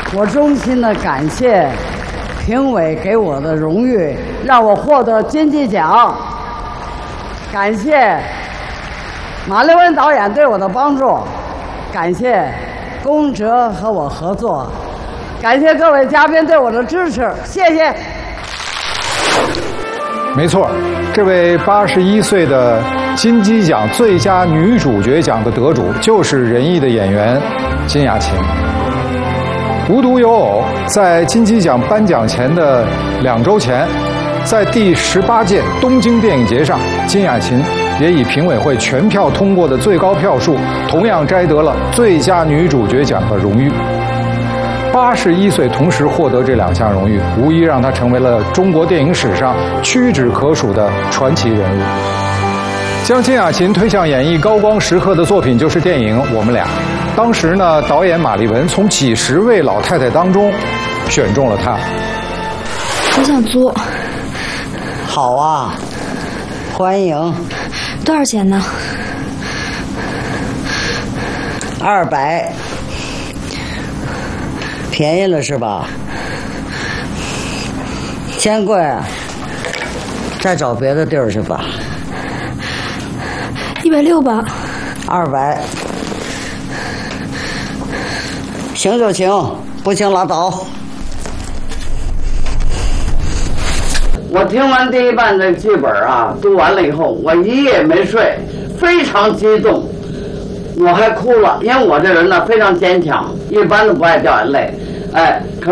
我衷心的感谢评委给我的荣誉，让我获得金鸡奖。感谢马丽文导演对我的帮助，感谢龚哲和我合作，感谢各位嘉宾对我的支持，谢谢。 没错，这位81岁的金鸡奖最佳女主角奖的得主就是仁义的演员金雅琴。无独有偶，在金鸡奖颁奖前的2周前，在第18届东京电影节上，金雅琴也以评委会全票通过的最高票数，同样摘得了最佳女主角奖的荣誉。81岁同时获得这2项荣誉，无疑让她成为了中国电影史上屈指可数的传奇人物。将金雅琴推向演艺高光时刻的作品就是电影《我们俩》。当时呢，导演马丽文从几十位老太太当中选中了她。 我想租。 好啊，欢迎。 多少钱呢 ？200。便宜了是吧？嫌贵，再找别的地儿去吧。 160吧。 200。行就行，不行拉倒。我听完第一版的剧本啊，读完了以后，我一夜没睡，非常激动，我还哭了，因为我这人呢非常坚强，一般都不爱掉眼泪，哎。